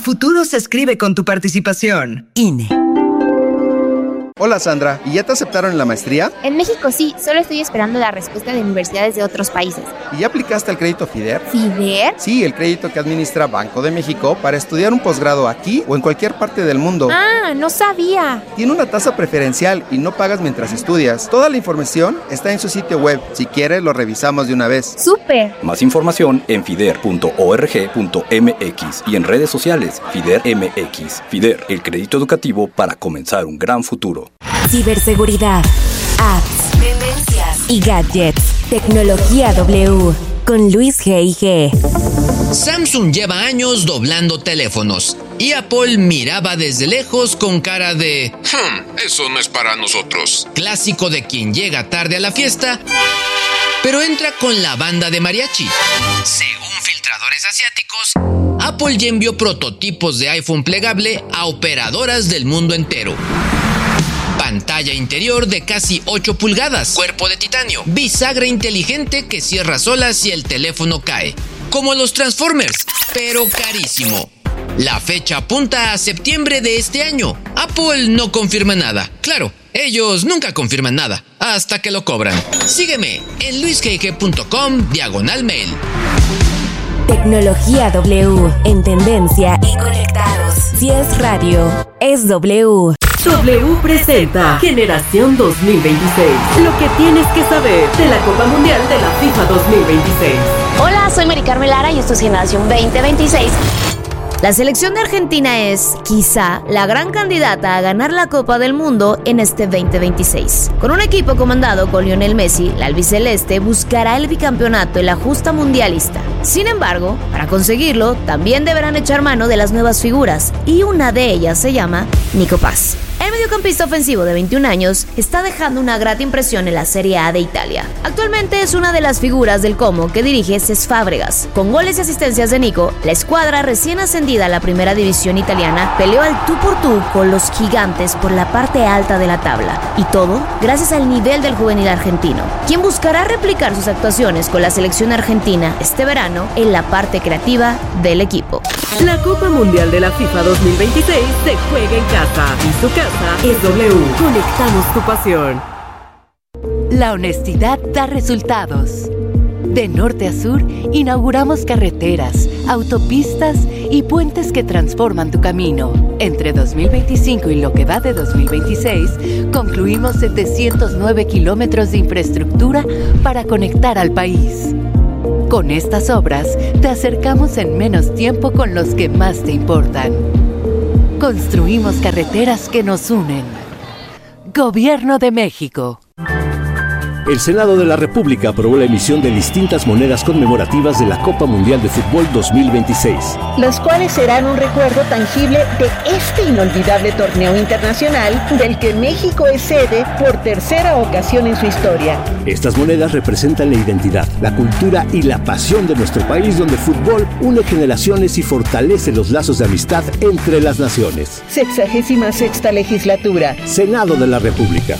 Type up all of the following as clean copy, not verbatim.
futuro se escribe con tu participación. INE. Hola Sandra, ¿y ya te aceptaron en la maestría? En México sí, solo estoy esperando la respuesta de universidades de otros países. ¿Y ya aplicaste al crédito FIDER? ¿FIDER? Sí, el crédito que administra Banco de México para estudiar un posgrado aquí o en cualquier parte del mundo. Ah, no sabía. Tiene una tasa preferencial y no pagas mientras estudias. Toda la información está en su sitio web. Si quieres, lo revisamos de una vez. ¡Súper! Más información en fider.org.mx y en redes sociales FIDER MX. FIDER, el crédito educativo para comenzar un gran futuro. Ciberseguridad, apps, tendencias y gadgets. Tecnología W con Luis G.I.G. Samsung lleva años doblando teléfonos y Apple miraba desde lejos con cara de eso no es para nosotros. Clásico de quien llega tarde a la fiesta, pero entra con la banda de mariachi. Según filtradores asiáticos, Apple ya envió prototipos de iPhone plegable a operadoras del mundo entero. Pantalla interior de casi 8 pulgadas, cuerpo de titanio, bisagra inteligente que cierra sola si el teléfono cae, como los Transformers, pero carísimo. La fecha apunta a septiembre de este año. Apple no confirma nada. Claro, ellos nunca confirman nada, hasta que lo cobran. Sígueme en luisgg.com/mail. Tecnología W, en tendencia y conectados. Si es radio, es W. W presenta Generación 2026. Lo que tienes que saber de la Copa Mundial de la FIFA 2026. Hola, soy Mari Carmen Lara y esto es Generación 2026. La selección de Argentina es, quizá, la gran candidata a ganar la Copa del Mundo en este 2026. Con un equipo comandado con Lionel Messi, la albiceleste buscará el bicampeonato en la justa mundialista. Sin embargo, para conseguirlo, también deberán echar mano de las nuevas figuras, y una de ellas se llama Nico Paz. El mediocampista ofensivo de 21 años está dejando una grata impresión en la Serie A de Italia. Actualmente es una de las figuras del Como que dirige Cesc Fábregas. Con goles y asistencias de Nico, la escuadra recién ascendida a la primera división italiana peleó al tú por tú con los gigantes por la parte alta de la tabla. Y todo gracias al nivel del juvenil argentino, quien buscará replicar sus actuaciones con la selección argentina este verano en la parte creativa del equipo. La Copa Mundial de la FIFA 2026 se juega en casa y su casa es W. Conectamos tu pasión. La honestidad da resultados. De norte a sur, inauguramos carreteras, autopistas y puentes que transforman tu camino. Entre 2025 y lo que va de 2026, concluimos 709 kilómetros de infraestructura para conectar al país. Con estas obras, te acercamos en menos tiempo con los que más te importan. Construimos carreteras que nos unen. Gobierno de México. El Senado de la República aprobó la emisión de distintas monedas conmemorativas de la Copa Mundial de Fútbol 2026. Las cuales serán un recuerdo tangible de este inolvidable torneo internacional del que México es sede por tercera ocasión en su historia. Estas monedas representan la identidad, la cultura y la pasión de nuestro país, donde el fútbol une generaciones y fortalece los lazos de amistad entre las naciones. 66ª legislatura. Senado de la República.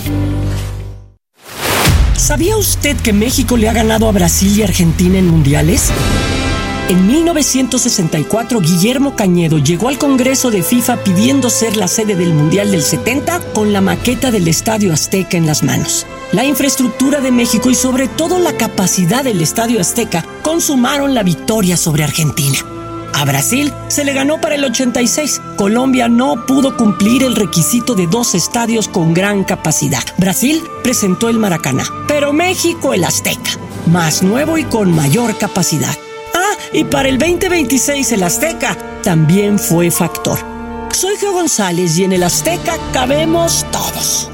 ¿Sabía usted que México le ha ganado a Brasil y Argentina en mundiales? En 1964, Guillermo Cañedo llegó al Congreso de FIFA pidiendo ser la sede del Mundial del 70 con la maqueta del Estadio Azteca en las manos. La infraestructura de México y sobre todo la capacidad del Estadio Azteca consumaron la victoria sobre Argentina. A Brasil se le ganó para el 86. Colombia no pudo cumplir el requisito de 2 estadios con gran capacidad. Brasil presentó el Maracaná, pero México el Azteca, más nuevo y con mayor capacidad. Y para el 2026 el Azteca también fue factor. Soy Geo González y en el Azteca cabemos todos.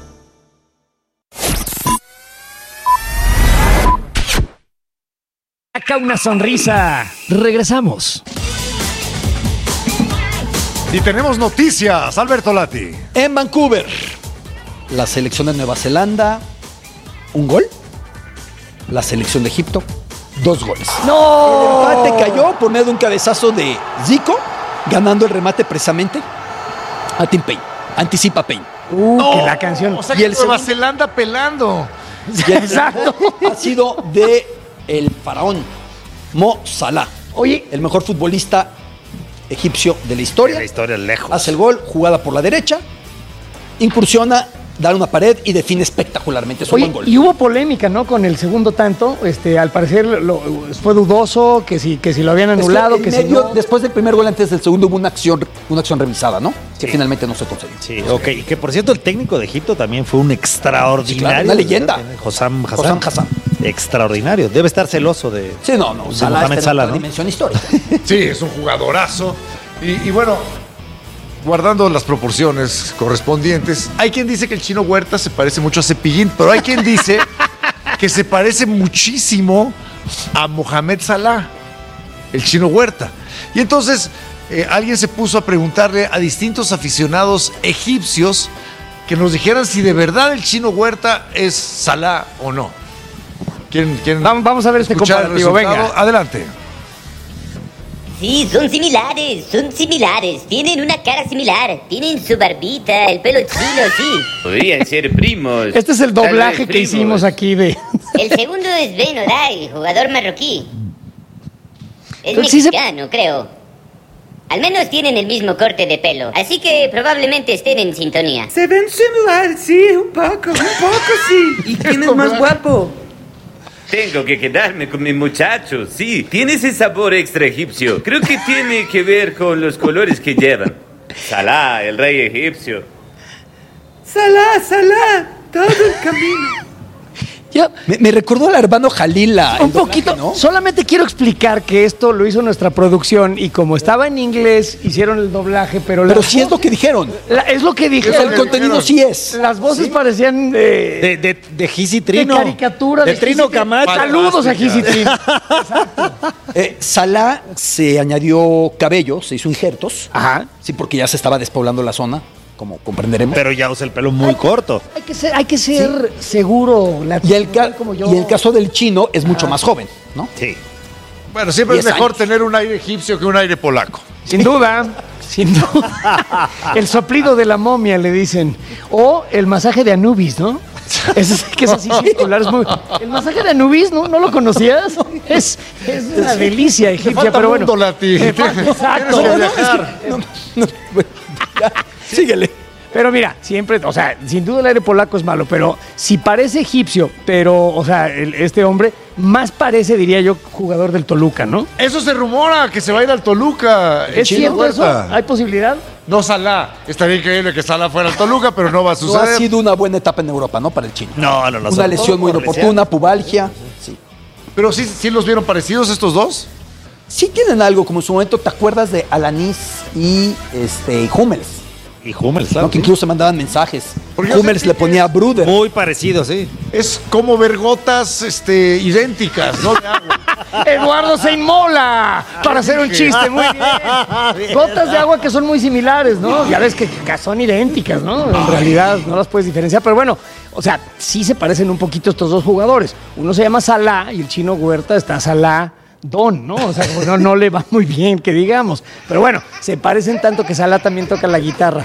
Saca una sonrisa. Regresamos. Y tenemos noticias, Alberto Lati. En Vancouver, la selección de Nueva Zelanda, 1 gol. La selección de Egipto, 2 goles. ¡No! El empate cayó por medio de un cabezazo de Zico, ganando el remate precisamente a Tim Payne. Anticipa Payne. No, que la canción. O sea, y que el Nueva Zelanda pelando. Y el exacto. Ha sido de el faraón Mo Salah. Oye, el mejor futbolista egipcio de la historia. De la historia, lejos. Hace el gol, jugada por la derecha, incursiona, da una pared y define espectacularmente. Es un buen gol. Y hubo polémica, ¿no? Con el segundo tanto. Al parecer fue dudoso, que si lo habían anulado, que si no. Después del primer gol, antes del segundo, hubo una acción revisada, ¿no? Que finalmente no se consiguió. Sí, ok. Y que por cierto, el técnico de Egipto también fue un extraordinario. Sí, claro, una leyenda. Hossam Hassan. Extraordinario. Debe estar celoso de. Sí, no. Mohamed Salah, ¿no? Dimensión histórica. Sí, es un jugadorazo. Y bueno, guardando las proporciones correspondientes, hay quien dice que el Chino Huerta se parece mucho a Cepillín, pero hay quien dice que se parece muchísimo a Mohamed Salah, el Chino Huerta. Y entonces alguien se puso a preguntarle a distintos aficionados egipcios que nos dijeran si de verdad el Chino Huerta es Salah o no. ¿Quieren vamos a ver este comparativo, venga. Adelante. Sí, son similares, tienen una cara similar, tienen su barbita, el pelo chino, sí. Podrían ser primos. Este es el doblaje que hicimos aquí de... El segundo es Ben Oday, jugador marroquí. Es mexicano, creo. Al menos tienen el mismo corte de pelo, así que probablemente estén en sintonía. Se ven similares, sí, un poco sí. ¿Y quién es más guapo? Tengo que quedarme con mi muchacho, sí. Tiene ese sabor extra egipcio. Creo que tiene que ver con los colores que llevan. Salah, el rey egipcio. Salah, todo el camino. Ya, me recordó al hermano Jalil. Un poquito, ¿no? Solamente quiero explicar que esto lo hizo nuestra producción y como estaba en inglés, hicieron el doblaje, pero sí es lo que dijeron. Es lo que dijeron. El contenido sí es. Las voces parecían de Gis y Trino. De caricatura. De Trino Camacho. Saludos a Gis y Trino. Exacto. Salah se añadió cabello, se hizo injertos. Ajá. Sí, porque ya se estaba despoblando la zona, como comprenderemos. Pero ya usa el pelo muy corto. Hay que ser seguro. Y el caso del Chino es mucho más joven, ¿no? Sí. Bueno, siempre es mejor tener un aire egipcio que un aire polaco. Sin duda. El soplido de la momia, le dicen. O el masaje de Anubis, ¿no? Que es así circular. El masaje de Anubis, ¿no lo conocías? Es una delicia egipcia, pero bueno. Exacto. Síguele. Pero mira, siempre, o sea, sin duda el aire polaco es malo, pero si parece egipcio, pero, o sea, este hombre más parece, diría yo, jugador del Toluca, ¿no? Eso se rumora, que se va a ir al Toluca. ¿Es cierto eso? ¿Hay posibilidad? No Salah. Estaría increíble que Salah fuera al Toluca, pero no va a suceder. No ha sido una buena etapa en Europa, ¿no? Para el Chino. No. Una lesión muy inoportuna, pubalgia. Sí. Pero sí los vieron parecidos estos dos. Sí tienen algo, como en su momento, ¿te acuerdas de Alanis y Hummels? Y Hummels, claro. Que incluso se mandaban mensajes. Hummels le ponía Bruder. Muy parecido, sí. Es como ver gotas idénticas, ¿no? De agua. Eduardo se inmola para hacer un chiste, muy bien. Gotas de agua que son muy similares, ¿no? Ya ves que son idénticas, ¿no? En realidad no las puedes diferenciar, pero bueno, o sea, sí se parecen un poquito estos dos jugadores. Uno se llama Salah y el Chino Huerta está Salah Don, ¿no? O sea, no le va muy bien, que digamos. Pero bueno, se parecen tanto que Salah también toca la guitarra.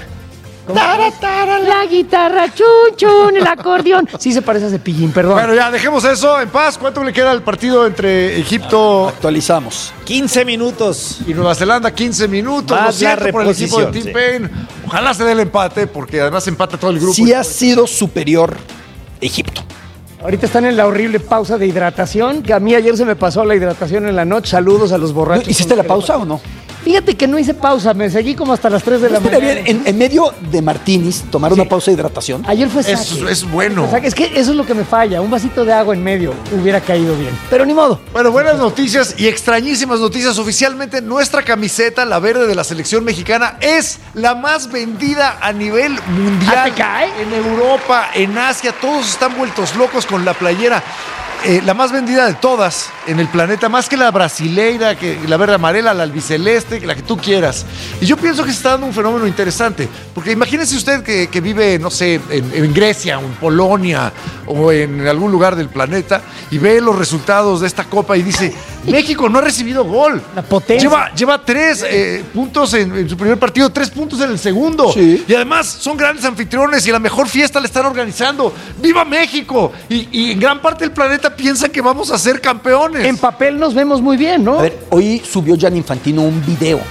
La guitarra, chun, el acordeón. Sí se parece a Cepillín, perdón. Bueno, ya, dejemos eso en paz. ¿Cuánto le queda al partido entre Egipto? Actualizamos. 15 minutos. Y Nueva Zelanda, 15 minutos. Más lo siento la por el equipo de Tim sí. Payne. Ojalá se dé el empate, porque además empata todo el grupo. Sí ha sido superior Egipto. Ahorita están en la horrible pausa de hidratación, que a mí ayer se me pasó la hidratación en la noche. Saludos a los borrachos. ¿Hiciste la pausa o no? Fíjate que no hice pausa, me seguí como hasta las 3 de la mañana. Bien, en medio de martinis, tomar una pausa de hidratación. Ayer fue saque. Es bueno. Es que eso es lo que me falla. Un vasito de agua en medio hubiera caído bien. Pero ni modo. Bueno, buenas noticias y extrañísimas noticias. Oficialmente, nuestra camiseta, la verde de la selección mexicana, es la más vendida a nivel mundial. ¿Te cae? En Europa, en Asia, todos están vueltos locos con la playera. La más vendida de todas en el planeta, más que la brasileira, que la verde amarela, la albiceleste, la que tú quieras. Y yo pienso que se está dando un fenómeno interesante, porque imagínese usted que vive, no sé, en Grecia o en Polonia o en algún lugar del planeta y ve los resultados de esta copa y dice, México no ha recibido gol. La potencia. Lleva 3 puntos en su primer partido, 3 puntos en el segundo. Sí. Y además son grandes anfitriones y la mejor fiesta la están organizando. ¡Viva México! Y en gran parte del planeta piensan que vamos a ser campeones. En papel nos vemos muy bien, ¿no? A ver, hoy subió Gianni Infantino un video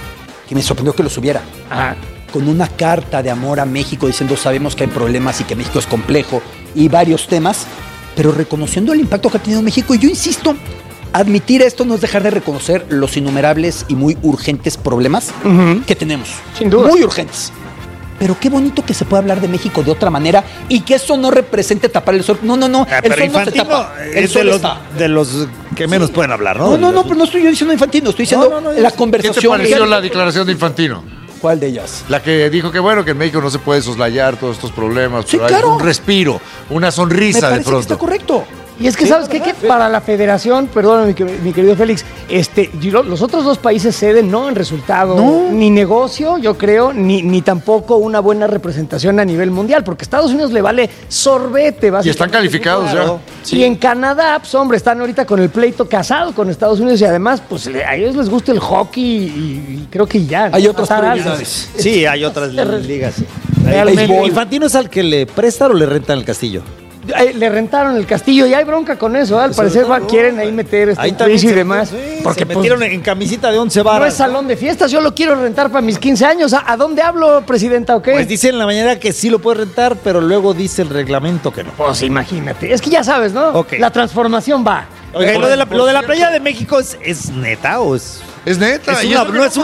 que me sorprendió que lo subiera. Con una carta de amor a México diciendo sabemos que hay problemas y que México es complejo y varios temas, pero reconociendo el impacto que ha tenido México. Y yo insisto, admitir esto no es dejar de reconocer los innumerables y muy urgentes problemas que tenemos. Sin duda. Muy urgentes. Pero qué bonito que se pueda hablar de México de otra manera y que eso no represente tapar el sol. No. El sol no se tapa. El sol está. De los que menos pueden hablar, ¿no? No, pero no estoy yo diciendo Infantino, estoy diciendo la conversación. ¿Qué te pareció la declaración de Infantino? ¿Cuál de ellas? La que dijo que bueno, que en México no se puede soslayar todos estos problemas, sí, pero claro. hay un respiro, una sonrisa de pronto. Que está correcto. Y es que, ¿sabes qué? Que para la federación, perdóname, mi querido Félix, los otros dos países sede no en resultado, ni negocio, yo creo, ni tampoco una buena representación a nivel mundial, porque Estados Unidos le vale sorbete, básicamente. Y están calificados ya. Sí. Y en Canadá, pues hombre, están ahorita con el pleito casado con Estados Unidos y además, pues a ellos les gusta el hockey y creo que ya. Hay otras prioridades. Sí, hay otras ligas. Realmente. ¿Infantino es al que le prestan o le rentan el castillo? Le rentaron el castillo y hay bronca con eso, al parecer quieren ahí meter juicio y demás. Porque se metieron en camisita de 11 varas. No es salón de fiestas, yo lo quiero rentar para mis 15 años. ¿A dónde hablo, presidenta, o qué? Pues dice en la mañana que sí lo puede rentar, pero luego dice el reglamento que no. Pues imagínate, es que ya sabes, ¿no? Okay. La transformación va. Oiga, ¿y lo de la playa de México es neta o es...? Es neta. No es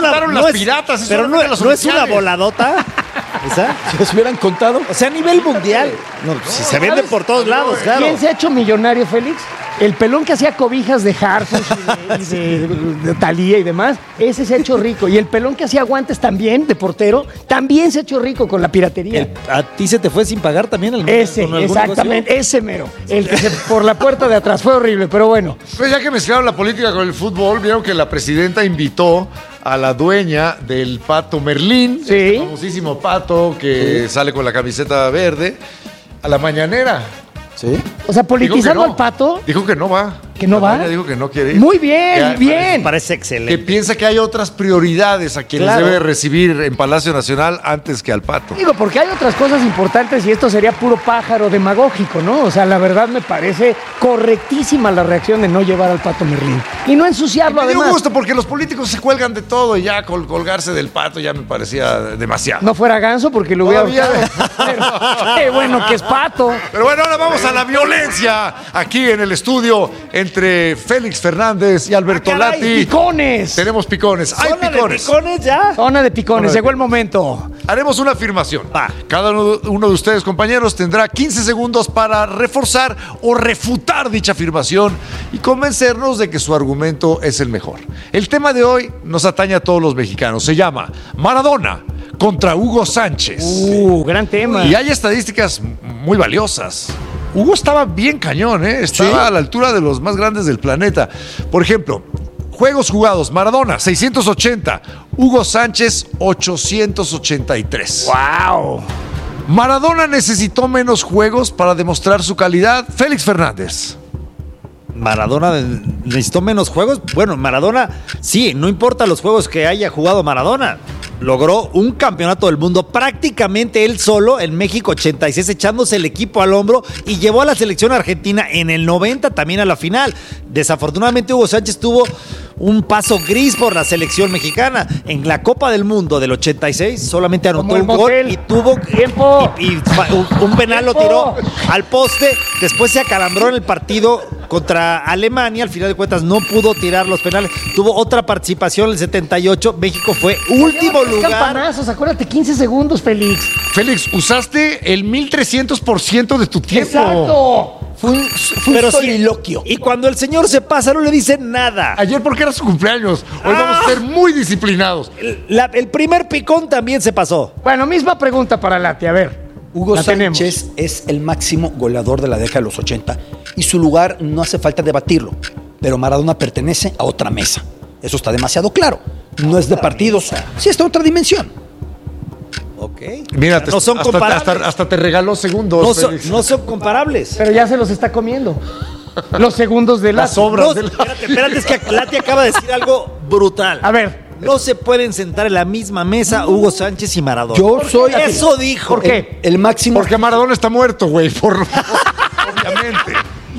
una voladota. ¿Esa? Si os hubieran contado. O sea, a nivel mundial. No, si se vende por todos lados, claro. ¿Quién se ha hecho millonario, Félix? El pelón que hacía cobijas de Harfush y de Thalía y demás, ese se ha hecho rico. Y el pelón que hacía guantes también, de portero, también se ha hecho rico con la piratería. ¿A ti se te fue sin pagar también? Exactamente, ese mero. El que por la puerta de atrás fue horrible, pero bueno. Pues ya que mezclaron la política con el fútbol, vieron que la presidenta invitó a la dueña del Pato Merlín, el famosísimo Pato que sale con la camiseta verde, a la mañanera. ¿Sí? O sea, politizando al Pato. Dijo que no va. ¿Que no va? Dijo que no quiere ir. Muy bien, bien. Parece excelente. Que piensa que hay otras prioridades a quienes debe recibir en Palacio Nacional antes que al Pato. Digo, porque hay otras cosas importantes y esto sería puro pájaro demagógico, ¿no? O sea, la verdad me parece correctísima la reacción de no llevar al Pato Merlín. Y no ensuciarlo, además. Me dio gusto porque los políticos se cuelgan de todo y ya colgarse del Pato ya me parecía demasiado. No fuera ganso porque lo hubiera... Qué bueno que es Pato. Pero bueno, ahora vamos a la violencia aquí en el estudio entre Félix Fernández y Alberto Lati. ¡Picones! Tenemos picones. ¡Hay picones! ¿Zona de picones ya? Zona de picones. Llegó el momento. Haremos una afirmación. Cada uno de ustedes, compañeros, tendrá 15 segundos para reforzar o refutar dicha afirmación y convencernos de que su argumento es el mejor. El tema de hoy nos atañe a todos los mexicanos. Se llama Maradona contra Hugo Sánchez. Gran tema. Y hay estadísticas muy valiosas. Hugo estaba bien cañón, ¿eh? Estaba a la altura de los más grandes del planeta. Por ejemplo, juegos jugados, Maradona, 680. Hugo Sánchez, 883. ¡Wow! Maradona necesitó menos juegos para demostrar su calidad. Félix Fernández. Maradona necesitó menos juegos. Bueno, Maradona, sí, no importa los juegos que haya jugado Maradona. Logró un campeonato del mundo prácticamente él solo en México 86, echándose el equipo al hombro y llevó a la selección argentina en el 90 también a la final. Desafortunadamente Hugo Sánchez tuvo un paso gris por la selección mexicana. En la Copa del Mundo del 86 solamente anotó un gol y tuvo tiempo y un penal lo tiró al poste. Después se acalambró en el partido contra Alemania. Al final de cuentas no pudo tirar los penales. Tuvo otra participación en el 78. México fue último lugar. Campanazos, acuérdate, 15 segundos, Félix. Félix, usaste el 1300% de tu tiempo. ¡Exacto! Fue un soliloquio. Y cuando el señor se pasa, no le dicen nada. Ayer porque era su cumpleaños. Hoy vamos a ser muy disciplinados. El primer picón también se pasó. Bueno, misma pregunta para Lati, a ver. Hugo Sánchez es el máximo goleador de la década de los 80 y su lugar no hace falta debatirlo, pero Maradona pertenece a otra mesa. Eso está demasiado claro. No es de partidos, sí está en otra dimensión. Ok. Mira, no son comparables. Hasta te regaló segundos. No son comparables. Pero ya se los está comiendo. Los segundos de las obras. Espérate, es que Lati acaba de decir algo brutal. A ver. No se pueden sentar en la misma mesa Hugo Sánchez y Maradona. Yo soy... Eso dijo. ¿Por qué? El máximo... Porque Maradona está muerto, güey. Obviamente.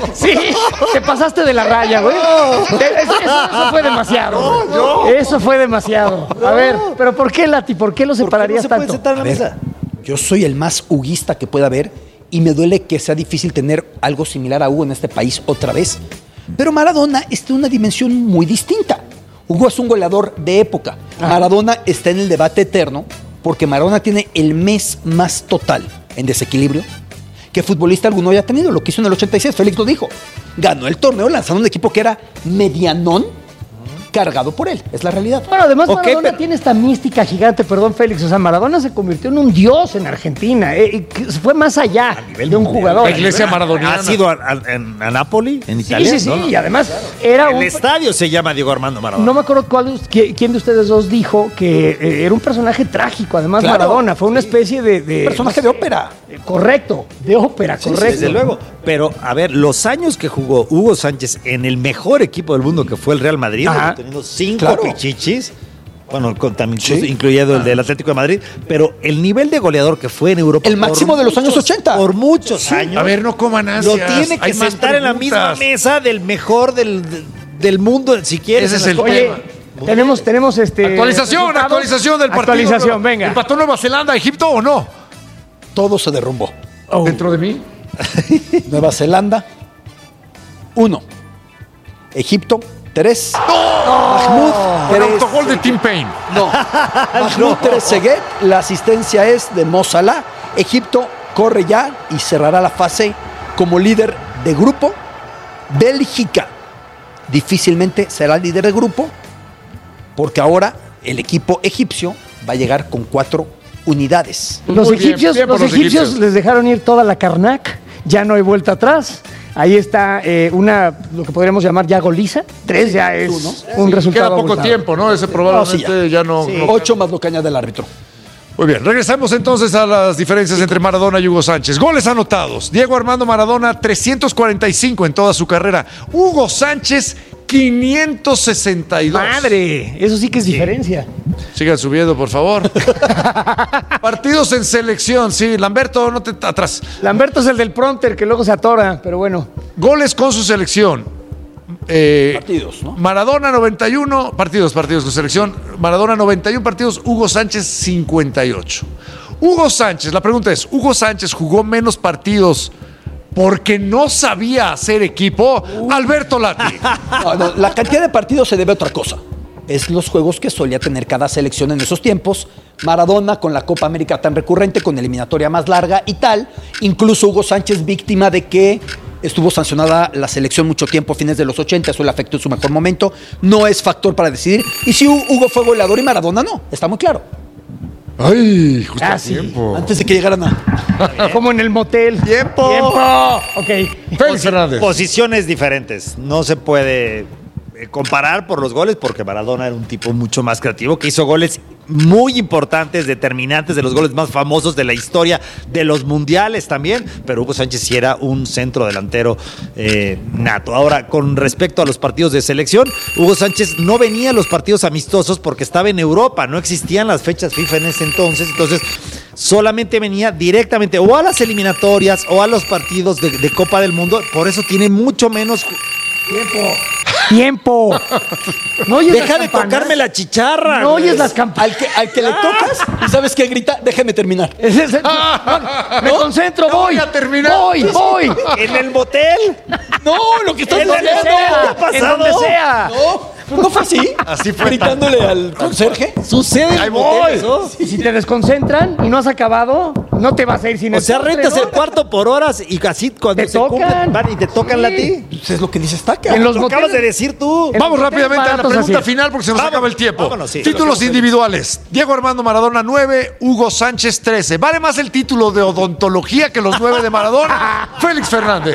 Sí, te pasaste de la raya, güey. Eso fue demasiado. Eso fue demasiado. A ver, pero ¿por qué, Lati? ¿Por qué lo separarías tanto? A ver, yo soy el más huguista que pueda haber y me duele que sea difícil tener algo similar a Hugo en este país otra vez. Pero Maradona está en una dimensión muy distinta. Hugo es un goleador de época. Maradona está en el debate eterno porque Maradona tiene el mes más total en desequilibrio que futbolista alguno haya tenido. Lo que hizo en el 86, Félix lo dijo. Ganó el torneo lanzando un equipo que era medianón, cargado por él. Es la realidad. Bueno, además Maradona tiene esta mística gigante, perdón, Félix. O sea, Maradona se convirtió en un dios en Argentina. Fue más allá de un jugador. La iglesia maradoniana. ¿Ha sido a Nápoli, en Italia? Sí, ¿no? Y además era el estadio se llama Diego Armando Maradona. No me acuerdo quién de ustedes dos dijo que era un personaje trágico. Además, Maradona fue una especie de personaje de ópera. Correcto, de ópera, correcto. Desde luego. Pero, a ver, los años que jugó Hugo Sánchez en el mejor equipo del mundo, que fue el Real Madrid, teniendo 5 pichichis, bueno, también incluyendo el del Atlético de Madrid, pero el nivel de goleador que fue en Europa... El máximo de los años 80. Por muchos años. A ver, no coman ansias. Lo tiene que sentar en la misma mesa del mejor del mundo, si quieres. Ese es el tema. Tenemos Actualización del partido. Actualización, venga. ¿Empató Nueva Zelanda, Egipto o no? Todo se derrumbó. ¿Dentro de mí? Nueva Zelanda, 1. Egipto, 3. Mahmoud, El autogol de Tim Payne. No. Mahmoud Trezeguet, la asistencia es de Mo Salah. Egipto corre ya y cerrará la fase como líder de grupo. Bélgica difícilmente será líder de grupo porque ahora el equipo egipcio va a llegar con 4 unidades. Los egipcios les dejaron ir toda la Karnak, ya no hay vuelta atrás. Ahí está lo que podríamos llamar ya goliza. 3 ya es un resultado. Queda poco tiempo, ¿no? Ese probablemente ya no. 8 más lo que añade el árbitro. Muy bien, regresamos entonces a las diferencias entre Maradona y Hugo Sánchez. Goles anotados. Diego Armando Maradona, 345 en toda su carrera. Hugo Sánchez, 562. ¡Madre! Eso sí que es diferencia. Sigan subiendo, por favor. Partidos en selección, sí. Lamberto, no te atrás. Lamberto es el del prompter que luego se atora, pero bueno. Goles con su selección. Partidos, ¿no? Maradona 91 partidos con selección. Maradona 91 partidos, Hugo Sánchez 58. Hugo Sánchez, la pregunta es, ¿Hugo Sánchez jugó menos partidos porque no sabía hacer equipo? Alberto Lati. No, la cantidad de partidos se debe a otra cosa. Es los juegos que solía tener cada selección en esos tiempos. Maradona con la Copa América tan recurrente, con eliminatoria más larga y tal. Incluso Hugo Sánchez víctima de que estuvo sancionada la selección mucho tiempo, a fines de los 80, eso le afectó en su mejor momento. No es factor para decidir. Y si Hugo fue goleador y Maradona no, está muy claro. Ay, justo a tiempo. Antes de que llegaran a... Como en el motel. ¡Tiempo! Ok. Félix Fernández. Posiciones diferentes. No se puede comparar por los goles porque Maradona era un tipo mucho más creativo que hizo goles muy importantes, determinantes, de los goles más famosos de la historia de los mundiales también, pero Hugo Sánchez sí era un centro delantero nato. Ahora, con respecto a los partidos de selección, Hugo Sánchez no venía a los partidos amistosos porque estaba en Europa, no existían las fechas FIFA en ese entonces solamente venía directamente o a las eliminatorias o a los partidos de Copa del Mundo, por eso tiene mucho menos tiempo. ¿No oyes Deja de tocarme la chicharra. No oyes las campanas. Al que le tocas, ¿y sabes qué grita? Déjeme terminar. Me concentro, voy a terminar. Voy. ¿En el motel? No, lo que estás diciendo. En donde sea. ¿No fue así? Así fue. Gritándole al conserje. Sucede. Ahí voy. Y si te desconcentran y no has acabado, no te vas a ir sin O sea, rentas el cuarto por horas y así cuando se cumplen van y te tocan a ti. Pues es lo que dices, Taca. En los lo acabas de decir tú. Vamos rápidamente a la pregunta final porque se nos acaba el tiempo. Vámonos, sí. Títulos individuales. Diego Armando Maradona 9, Hugo Sánchez 13. ¿Vale más el título de odontología que los 9 de Maradona? Félix Fernández.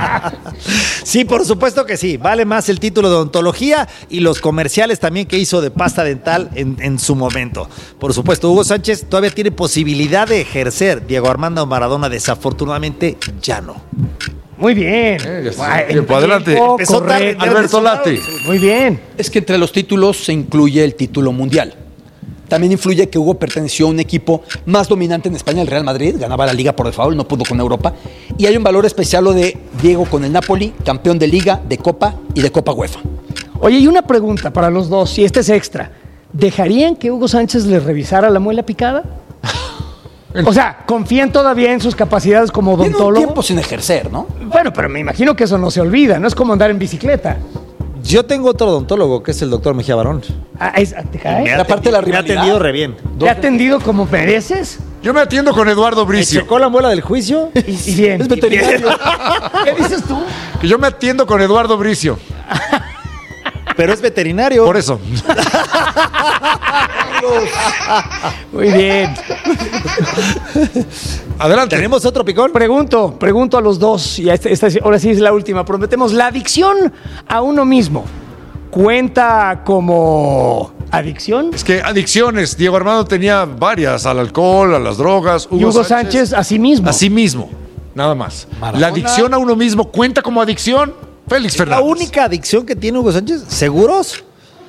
Sí, por supuesto que sí. Vale más el título de odontología y los comerciales también que hizo de pasta dental en su momento. Por supuesto, Hugo Sánchez todavía tiene posibilidad de ejercer. Diego Armando Maradona desafortunadamente ya no. Muy bien. Tiempo, adelante. Empezó tarde, Alberto Lati. Muy bien. Es que entre los títulos se incluye el título mundial. También influye que Hugo perteneció a un equipo más dominante en España, el Real Madrid, ganaba la Liga por default, no pudo con Europa. Y hay un valor especial lo de Diego con el Napoli, campeón de Liga, de Copa y de Copa UEFA. Oye, y una pregunta para los dos, si este es extra. ¿Dejarían que Hugo Sánchez les revisara la muela picada? O sea, ¿confían todavía en sus capacidades como odontólogo? Tiene un tiempo sin ejercer, ¿no? Bueno, pero me imagino que eso no se olvida, no es como andar en bicicleta. Yo tengo otro odontólogo, que es el doctor Mejía Barón. ¿Te cae? Aparte de la rivalidad. Me ha atendido re bien. ¿Te ha atendido como mereces? Yo me atiendo con Eduardo Bricio. Me checó la muela del juicio. Y bien. Es veterinario. ¿Qué dices tú? Que yo me atiendo con Eduardo Bricio. Pero es veterinario. Por eso. Muy bien. Adelante. ¿Tenemos otro picón? Pregunto a los dos, y ahora sí es la última. Prometemos, ¿la adicción a uno mismo cuenta como adicción? Es que adicciones, Diego Armando tenía varias, al alcohol, a las drogas. Y Hugo Sánchez a sí mismo. A sí mismo, nada más. Maradona. La adicción a uno mismo cuenta como adicción. Félix Fernández. La única adicción que tiene Hugo Sánchez, ¿seguros?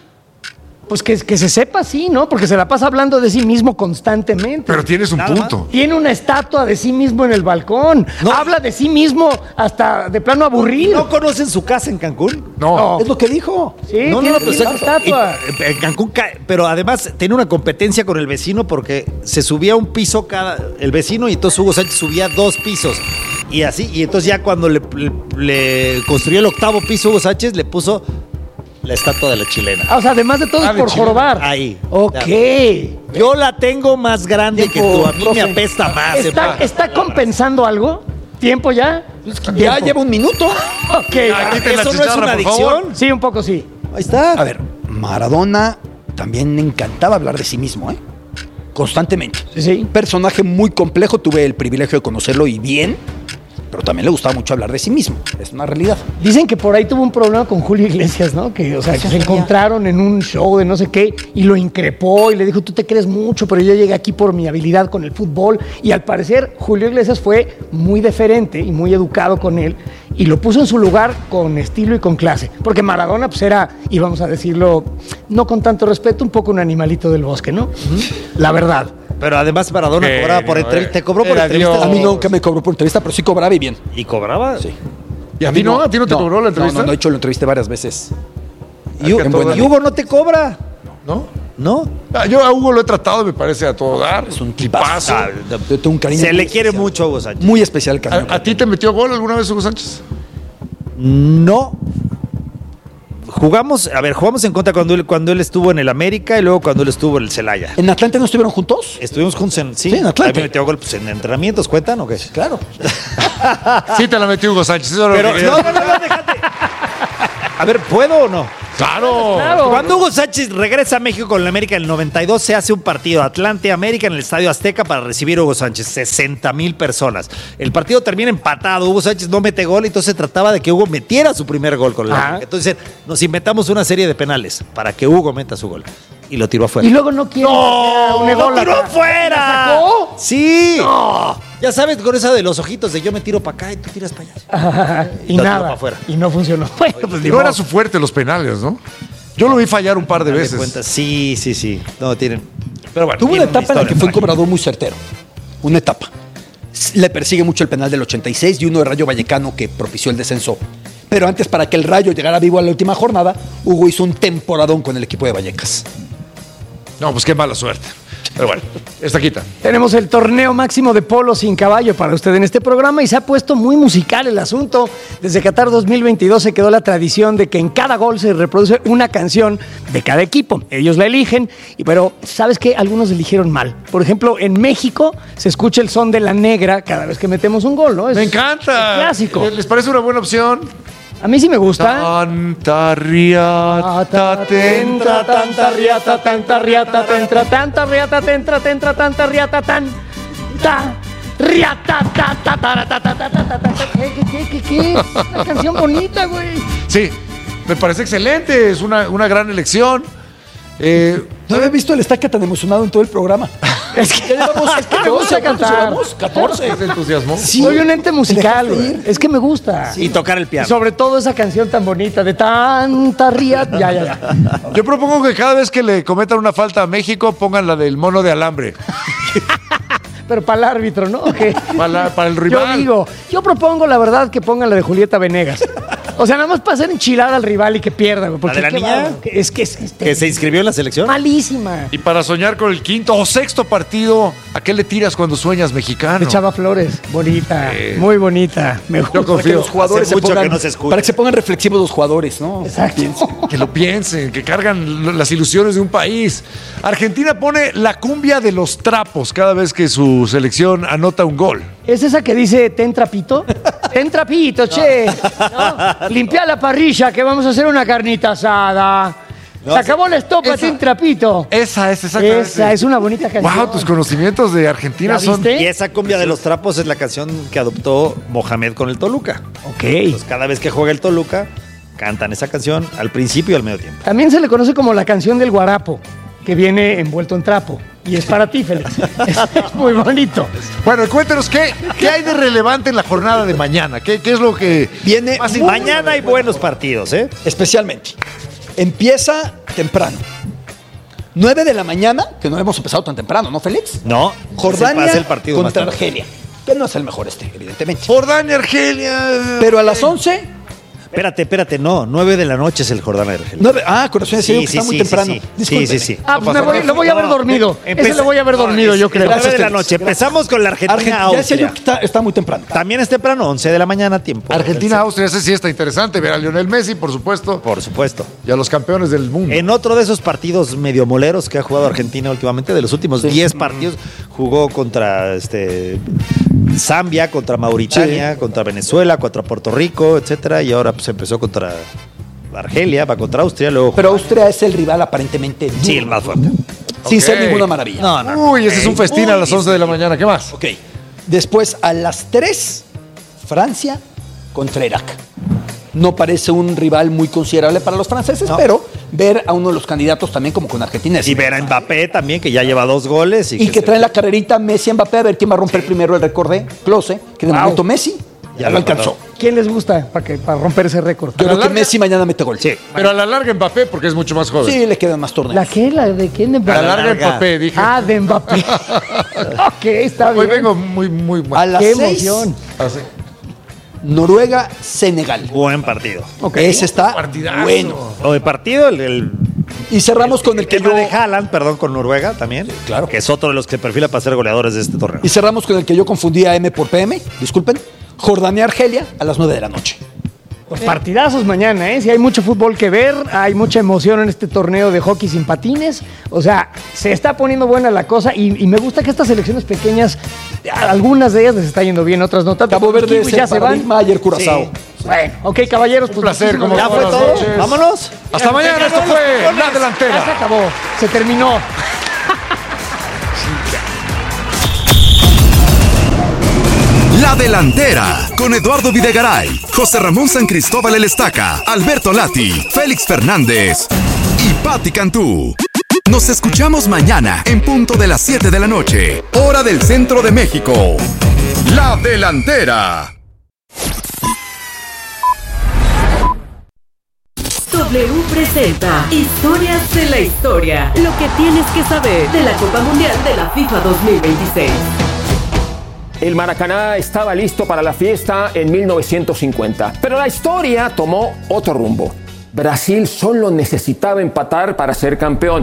Pues que se sepa, sí, ¿no? Porque se la pasa hablando de sí mismo constantemente. Pero tienes un punto. Tiene una estatua de sí mismo en el balcón. No. Habla de sí mismo hasta de plano aburrido. ¿No conocen su casa en Cancún? No. Es lo que dijo. Sí, tiene una estatua. En Cancún, pero además tenía una competencia con el vecino porque se subía un piso el vecino y entonces Hugo Sánchez subía 2 pisos. Y así, y entonces ya cuando le construyó el 8º piso, Hugo Sánchez le puso la estatua de la chilena. O sea, además de todo es por jorobar. Ahí. Ok. Ya. Yo la tengo más grande que tú. A mí me apesta más. ¿Está compensando algo? ¿Tiempo ya? Ya lleva un minuto. Ok. ¿Eso no es una adicción? Sí, un poco sí. Ahí está. A ver, Maradona también le encantaba hablar de sí mismo, ¿eh? Constantemente. Sí. Personaje muy complejo, tuve el privilegio de conocerlo y bien, pero también le gustaba mucho hablar de sí mismo. Es una realidad. Dicen que por ahí tuvo un problema con Julio Iglesias, ¿no? Que se encontraron en un show de no sé qué y lo increpó y le dijo, tú te crees mucho, pero yo llegué aquí por mi habilidad con el fútbol. Y al parecer Julio Iglesias fue muy deferente y muy educado con él y lo puso en su lugar con estilo y con clase. Porque Maradona pues era, y vamos a decirlo, no con tanto respeto, un poco un animalito del bosque, ¿no? La verdad. Pero además Maradona cobraba por entrevista. ¿Te cobró por entrevista? A mí nunca me cobró por entrevista, pero sí cobraba y bien. ¿Y cobraba? Sí. ¿Y a ti no? ¿A ti no te cobró la entrevista? No, de hecho lo entrevisté varias veces. ¿Y Hugo no te cobra? ¿No? ¿No? Yo a Hugo lo he tratado, me parece, a todo dar. Es un tipazo. Yo tengo un cariño. Se le quiere mucho a Hugo Sánchez. Muy especial el cariño. ¿A ti te metió gol alguna vez Hugo Sánchez? No. Jugamos en contra cuando él estuvo en el América y luego cuando él estuvo en el Celaya. ¿En Atlante no estuvieron juntos? Estuvimos juntos en Atlante. A mí me metió gol en entrenamientos, ¿cuentan o qué? Claro. Sí te la metió Hugo Sánchez. Pero déjate. A ver, ¿puedo o no? ¡Claro! Cuando Hugo Sánchez regresa a México con la América en el 92, se hace un partido Atlante-América en el Estadio Azteca para recibir a Hugo Sánchez. 60,000 personas. El partido termina empatado. Hugo Sánchez no mete gol, entonces se trataba de que Hugo metiera su primer gol con la América. Entonces nos inventamos una serie de penales para que Hugo meta su gol. Y lo tiró afuera. Y luego no quiere. ¡No! ¡Lo tiró afuera! ¿La sacó? ¡Sí! No. Ya sabes, con esa de los ojitos de yo me tiro para acá y tú tiras para allá. Y nada. Y no funcionó. Bueno, pues no era su fuerte los penales, ¿no? Yo lo vi fallar un par de veces. Sí. No, tienen. Pero bueno. Tuvo una etapa en la que fue un cobrador muy certero. Una etapa. Le persigue mucho el penal del 86 y uno de Rayo Vallecano que propició el descenso. Pero antes, para que el Rayo llegara vivo a la última jornada, Hugo hizo un temporadón con el equipo de Vallecas. No, pues qué mala suerte. Pero bueno, esta quita. Tenemos el torneo máximo de polo sin caballo para usted en este programa y se ha puesto muy musical el asunto. Desde Qatar 2022 se quedó la tradición de que en cada gol se reproduce una canción de cada equipo. Ellos la eligen, pero ¿sabes qué? Algunos eligieron mal. Por ejemplo, en México se escucha el son de la negra cada vez que metemos un gol, ¿no? ¡Me encanta! Clásico. ¿Les parece una buena opción? A mí sí me gusta. Tanta riata, tentra, tanta riata, tanta riata, tentra, tanta riata, tentra, tanta riata, tanta riata, ta, ta, ta, ta, ta, ta, ta, ta. ¿Qué? Una canción bonita, güey. Sí, me parece excelente, es una gran elección. No había visto el estaca tan emocionado en todo el programa. Es que me gusta cantar. 14. ¿Te entusiasmó? Sí. Soy un ente musical, güey. Es que me gusta. Sí. Y tocar el piano. Y sobre todo esa canción tan bonita de tanta ría. Ya. Yo propongo que cada vez que le cometan una falta a México, pongan la del mono de alambre. Pero para el árbitro, ¿no? Para el rival. Yo propongo, la verdad, que pongan la de Julieta Venegas. O sea, nada más para hacer enchilada al rival y que pierda, güey. ¿La de la niña? Que se inscribió en la selección. Malísima. Y para soñar con el quinto o sexto partido, ¿a qué le tiras cuando sueñas mexicano? De Chava Flores. Bonita. Muy bonita. Me gusta. Yo confío. Para que los jugadores se pongan, que no se escucha. para que se pongan reflexivos los jugadores, ¿no? Exacto. Que lo piensen, que cargan las ilusiones de un país. Argentina pone la cumbia de los trapos cada vez que su selección anota un gol. ¿Es esa que dice ten trapito? Ten trapito, che. ¿No? Limpia la parrilla que vamos a hacer una carnita asada. Se acabó la estopa, ten trapito. Esa es exactamente. Esa es una bonita canción. Wow, tus conocimientos de Argentina son... Y esa cumbia de los trapos es la canción que adoptó Mohamed con el Toluca. Ok. Entonces, cada vez que juega el Toluca, cantan esa canción al principio y al medio tiempo. También se le conoce como la canción del guarapo, que viene envuelto en trapo. Y es para ti, Félix. Es muy bonito. Bueno, cuéntenos, ¿qué hay de relevante en la jornada de mañana? ¿Qué es lo que viene? Mañana hay buenos partidos, ¿eh? Especialmente. Empieza temprano. 9 de la mañana, que no hemos empezado tan temprano, ¿no, Félix? No. Jordania el partido contra Argelia. Que no es el mejor evidentemente. Jordania, Argelia. Pero a las 11... Espérate, no. 9 de la noche es el Jordania de Argelia. Corazón de serio, que está muy temprano. Sí. Pues lo voy a ver dormido. Ese lo voy a ver dormido, yo creo. 9 de la noche. Empezamos con la Argentina-Austria. Está muy temprano. También es temprano, 11 de la mañana, tiempo. Argentina-Austria, ese sí está interesante. Ver a Lionel Messi, por supuesto. Por supuesto. Y a los campeones del mundo. En otro de esos partidos medio moleros que ha jugado Argentina últimamente, de los últimos 10 partidos, jugó contra Zambia, contra Mauritania, contra Venezuela, contra Puerto Rico, etcétera, y ahora pues empezó contra Argelia, va contra Austria, luego... Pero Austria es el rival aparentemente duro. Sí, el más fuerte. Sin ser ninguna maravilla. No. Uy, ese es un festín a las 11 de la mañana. ¿Qué más? Ok. Después, a las 3, Francia contra Irak. No parece un rival muy considerable para los franceses, pero ver a uno de los candidatos también como con Argentina. Y ver a Mbappé también, que ya lleva 2 goles. Y que trae la carrerita Messi-Mbappé, a ver quién va a romper primero el récord de Klose, que de momento Messi ya lo alcanzó. ¿Quién les gusta para romper ese récord? Yo creo que Messi mañana mete gol. Sí. Pero a la larga Mbappé, porque es mucho más joven. Sí, le quedan más torneos. ¿La qué? ¿La de quién? A la larga Mbappé, dije. Ah, de Mbappé. Ok, está bien. Hoy vengo muy A las ¡Qué 6, emoción! Noruega-Senegal. Buen partido. Okay. Ese está bueno. O de partido, y cerramos con el que de Haaland, con Noruega también. Sí, claro. Que es otro de los que perfila para ser goleadores de este torneo. Y cerramos con el que yo confundí a M por PM, disculpen. Jordania-Argelia a las 9 de la noche. Pues partidazos mañana, ¿eh? Sí, hay mucho fútbol que ver, hay mucha emoción en este torneo de hockey sin patines. O sea, se está poniendo buena la cosa y me gusta que estas selecciones pequeñas, algunas de ellas les está yendo bien, otras no tanto. Cabo Verde ya se van. Ayer Curazao. Sí. Bueno, ok, caballeros. Un placer, como ya fue todo. Noches. Vámonos. Hasta mañana, esto fue La Delantera. Ya se acabó, se terminó. La Delantera, con Eduardo Videgaray, José Ramón San Cristóbal El Estaca, Alberto Lati, Félix Fernández y Patti Cantú. Nos escuchamos mañana en punto de las 7 de la noche, hora del centro de México. La Delantera. W presenta Historias de la Historia. Lo que tienes que saber de la Copa Mundial de la FIFA 2026. El Maracaná estaba listo para la fiesta en 1950, pero la historia tomó otro rumbo. Brasil solo necesitaba empatar para ser campeón.